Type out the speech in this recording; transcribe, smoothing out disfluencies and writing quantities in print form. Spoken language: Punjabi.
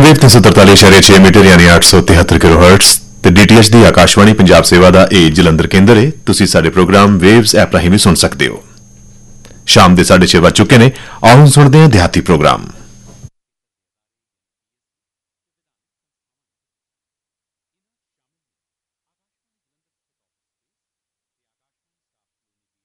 वेव 343.6 मीटर यानी 873 किलोहर्ट्ज ਤੇ ਡੀਟੀਐਚ ਦੀ ਆਕਾਸ਼ਵਾਣੀ ਪੰਜਾਬ ਸੇਵਾ ਦਾ ਇਹ ਜਲੰਧਰ ਕੇਂਦਰ ਹੈ। ਤੁਸੀਂ ਸਾਡੇ ਪ੍ਰੋਗਰਾਮ ਵੇਵਜ਼ ਐਪ ਰਾਹੀਂ ਵੀ ਸੁਣ ਸਕਦੇ ਹੋ। ਸ਼ਾਮ ਦੇ 6:30 ਵੱਜ ਚੁੱਕੇ ਨੇ। ਆਓ ਹੁਣ ਸੁਣਦੇ ਹਾਂ ਦਿਹਾਤੀ ਪ੍ਰੋਗਰਾਮ।